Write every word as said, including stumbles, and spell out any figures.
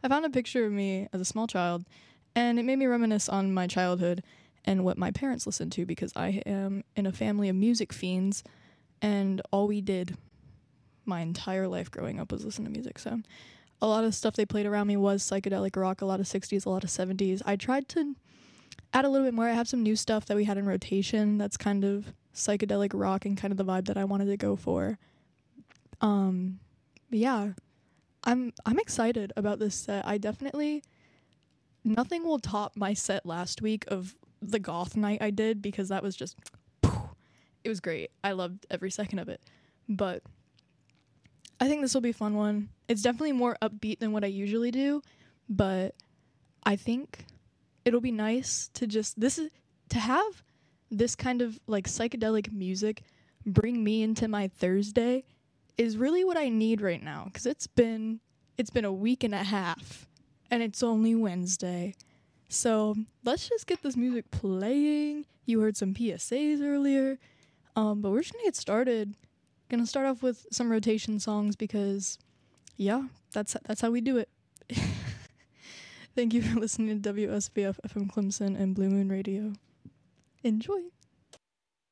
I found a picture of me as a small child, and it made me reminisce on my childhood and what my parents listened to, because I am in a family of music fiends, and all we did my entire life growing up was listen to music. So a lot of stuff they played around me was psychedelic rock, a lot of sixties, a lot of seventies. I tried to add a little bit more. I have some new stuff that we had in rotation that's kind of psychedelic rock and kind of the vibe that I wanted to go for. Um, but yeah, I'm I'm excited about this set. I definitely, nothing will top my set last week of the goth night I did, because that was just, it was great. I loved every second of it. But I think this will be a fun one. It's definitely more upbeat than what I usually do, but I think it'll be nice to just, this is, to have this kind of like psychedelic music bring me into my Thursday is really what I need right now, because it's been, it's been a week and a half, and it's only Wednesday. So let's just get this music playing. You heard some P S As earlier, um, but we're just gonna get started. Gonna start off with some rotation songs because, yeah, that's that's how we do it. Thank you for listening to W S B F F M Clemson and Blue Moon Radio. Enjoy.